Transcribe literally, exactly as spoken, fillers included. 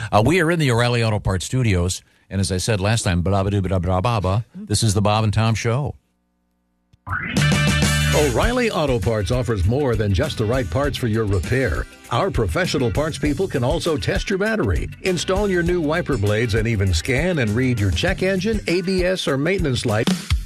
Uh, we are in the O'Reilly Auto Parts studios, and as I said last time, blah blah blah blah blah blah. This is the Bob and Tom Show. O'Reilly Auto Parts offers more than just the right parts for your repair. Our professional parts people can also test your battery, install your new wiper blades, and even scan and read your check engine, A B S, or maintenance light.